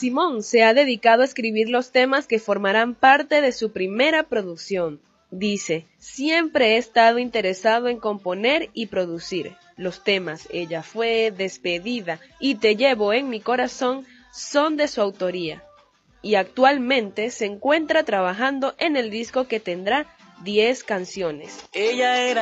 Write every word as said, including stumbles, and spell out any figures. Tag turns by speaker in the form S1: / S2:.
S1: Simón se ha dedicado a escribir los temas que formarán parte de su primera producción. Dice, siempre he estado interesado en componer y producir. Los temas Ella fue, Despedida y Te llevo en mi corazón son de su autoría. Y actualmente se encuentra trabajando en el disco que tendrá diez canciones.
S2: Ella era